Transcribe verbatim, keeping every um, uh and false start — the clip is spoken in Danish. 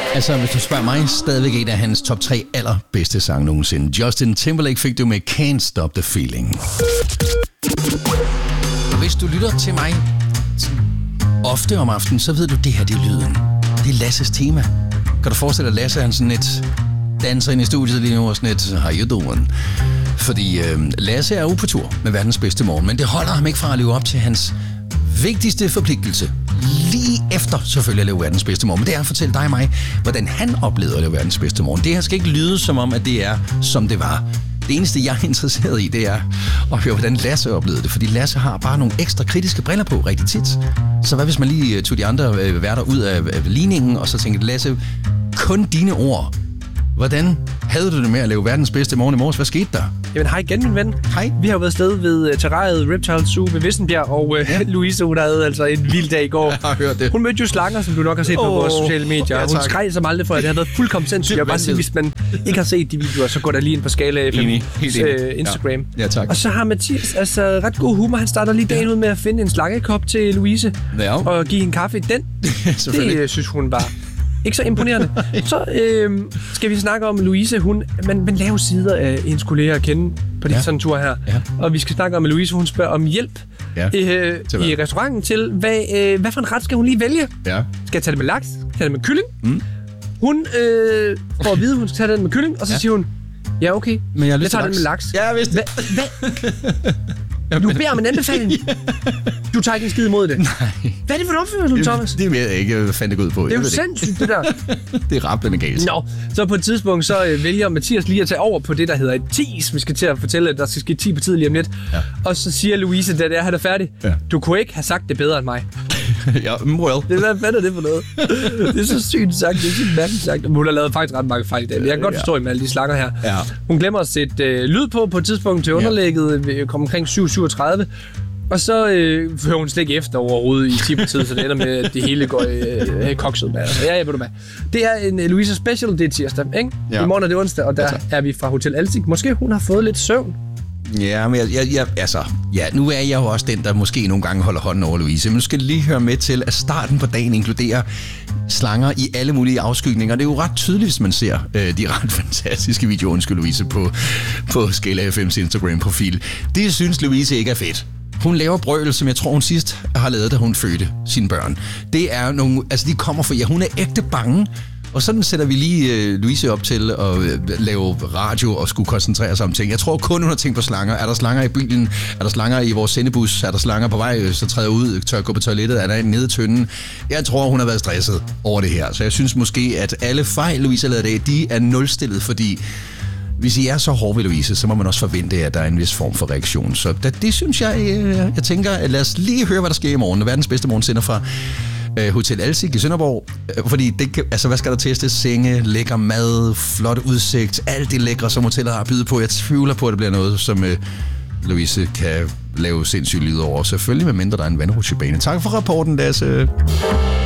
Altså, hvis du spørger mig, stadigvæk en af hans top tre allerbedste sange nogensinde. Justin Timberlake fik du med Can't Stop the Feeling. Og hvis du lytter til mig ofte om aftenen, så ved du, det her det er lyden. Det er Lasses tema. Kan du forestille dig, at Lasse han sådan et danser ind i studiet lige nu og sådan et, how you doing? Fordi øh, Lasse er jo på tur med verdens bedste morgen, men det holder ham ikke fra at leve op til hans vigtigste forpligtelse. Lige efter selvfølgelig at leve verdens bedste morgen. Men det er at fortælle dig og mig, hvordan han oplevede at leve verdens bedste morgen. Det her skal ikke lyde som om, at det er, som det var. Det eneste, jeg er interesseret i, det er at høre, hvordan Lasse oplevede det. Fordi Lasse har bare nogle ekstra kritiske briller på rigtig tit. Så hvad hvis man lige tog de andre øh, værter ud af, af ligningen, og så tænkte, Lasse, kun dine ord. Hvordan havde du det med at lave verdens bedste morgen i morges? Hvad skete der? Jamen hej igen, min ven. Hej. Vi har jo været afsted ved uh, terrariet Reptile Zoo ved Vissenbjerg, og uh, ja. Louise, hun havde altså en vild dag i går. Jeg har hørt det. Hun mødte jo slanger, som du nok har set oh, på vores sociale medier. Ja, hun skreg som aldrig før, det har været fuldkommen sindssygt. Jeg bare sige, hvis man ikke har set de videoer, så går der lige ind på Skala F M's uh, Instagram. Ja. Ja, tak. Og så har Mathias altså ret god humor. Han starter lige dagen ja. ud med at finde en slangekop til Louise ja. og give hende kaffe i den. Det uh, synes hun var ikke så imponerende. Så øh, skal vi snakke om Louise. Hun, man, man laver sider af hendes kolleger at kende på de ja. sådan tur her. Ja. Og vi skal snakke om, at Louise hun spørger om hjælp ja. øh, i restauranten til, hvad, øh, hvad for en ret skal hun lige vælge? Ja. Skal jeg tage det med laks? Skal jeg tage det med kylling? Mm. Hun øh, får at vide, at hun skal tage den med kylling, og så ja. siger hun, ja okay, men jeg, jeg tager den med laks. Ja, jeg vidste det. Hvad? Du beder om en anbefaling. Du tager ikke en skid imod det. Nej. Hvad er det for en opførsel, Thomas? Det ved jeg ikke, hvad fanden det går ud på. Det er jo sindssygt, det der. Det er rablende galt. Nå, så på et tidspunkt, så øh, vælger Mathias lige at tage over på det, der hedder et tease. Vi skal til at fortælle, at der skal ske ti på tid lige om lidt. Ja. Og så siger Louise, da det er, han er færdig, ja. du kunne ikke have sagt det bedre end mig. Ja, well. Det, hvad fanden er det for noget? Det er så sygt sagt, det er så mærkeligt sagt. Hun har lavet faktisk ret mange fejl i dag, men jeg kan godt forstå, ja. med alle de slanger her. Ja. Hun glemmer at sætte øh, lyd på på et tidspunkt til underlægget, ja. kom omkring syv syvogtredive. Og så øh, hører hun slet ikke efter overhovedet i ti på tid, så det ender med, at det hele går øh, kokset med. Altså, ja, ja, ved du hvad. Det er en uh, Louise Special, det er tirsdag, ikke? Ja. I morgen er det onsdag, og der ja, er vi fra Hotel Alsik. Måske hun har fået lidt søvn. Ja, men jeg, jeg, jeg, altså, ja, nu er jeg jo også den, der måske nogle gange holder hånden over Louise. Men nu skal lige høre med til, at starten på dagen inkluderer slanger i alle mulige afskygninger. Det er jo ret tydeligt, hvis man ser øh, de ret fantastiske videoer, undskyld Louise, på, på Skala F M's Instagram-profil. Det synes Louise ikke er fedt. Hun laver brøl, som jeg tror, hun sidst har lavet, da hun fødte sine børn. Det er nogle, altså de kommer for, ja, hun er ægte bange. Og sådan sætter vi lige øh, Louise op til at øh, lave radio og skulle koncentrere sig om ting. Jeg tror kun, hun har tænkt på slanger. Er der slanger i bilen? Er der slanger i vores sendebus? Er der slanger på vej, så træder ud, tør gå på toilettet? Er der en nede i tønden? Jeg tror, hun har været stresset over det her. Så jeg synes måske, at alle fejl, Louise har lavet i dag, de er nulstillet, fordi hvis I er så hårde ved Louise, så må man også forvente, at der er en vis form for reaktion. Så det, det synes jeg, jeg, jeg tænker, at lad os lige høre, hvad der sker i morgen. Verdens bedste morgensender fra øh, Hotel Alsik i Sønderborg. Fordi det kan, altså, hvad skal der testes? Senge, lækker mad, flot udsigt, alt det lækre, som hotellet har at byde på. Jeg tvivler på, at det bliver noget, som øh, Louise kan lave sindssygt lyd over. Selvfølgelig med mindre der er en vandrutsjebane. Tak for rapporten, Lasse.